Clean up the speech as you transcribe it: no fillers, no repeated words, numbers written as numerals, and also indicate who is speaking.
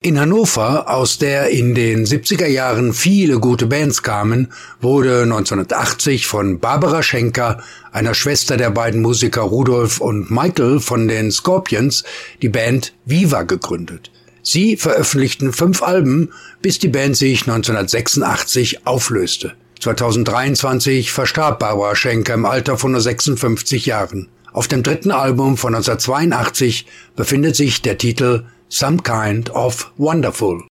Speaker 1: In Hannover, aus der in den 70er Jahren viele gute Bands kamen, wurde 1980 von Barbara Schenker, einer Schwester der beiden Musiker Rudolf und Michael von den Scorpions, die Band Viva gegründet. Sie veröffentlichten 5 Alben, bis die Band sich 1986 auflöste. 2023 verstarb Barbara Schenker im Alter von nur 56 Jahren. Auf dem 3. Album von 1982 befindet sich der Titel Some Kind of Wonderful.